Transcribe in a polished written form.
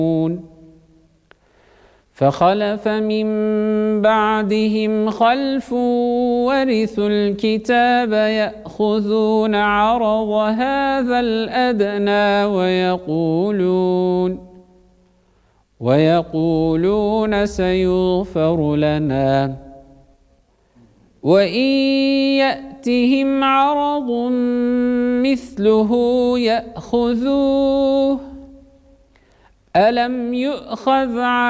فخلف من بعدهم خلف ورثوا الكتاب يأخذون عرض هذا الأدنى ويقولون سيغفر لنا وإن يأتهم عرض مثله يأخذوه ألم يؤخذ